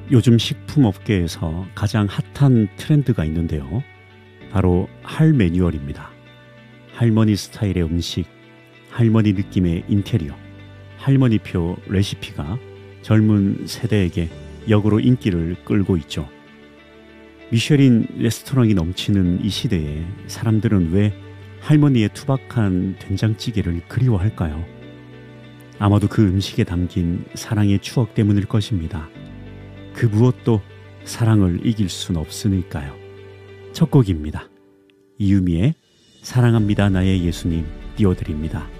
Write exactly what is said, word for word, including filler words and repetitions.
요즘 식품업계에서 가장 핫한 트렌드가 있는데요. 바로 할 매뉴얼입니다. 할머니 스타일의 음식, 할머니 느낌의 인테리어, 할머니표 레시피가 젊은 세대에게 역으로 인기를 끌고 있죠. 미쉐린 레스토랑이 넘치는 이 시대에 사람들은 왜 할머니의 투박한 된장찌개를 그리워할까요? 아마도 그 음식에 담긴 사랑의 추억 때문일 것입니다. 그 무엇도 사랑을 이길 순 없으니까요. 첫 곡입니다. 이유미의 사랑합니다 나의 예수님 띄워드립니다.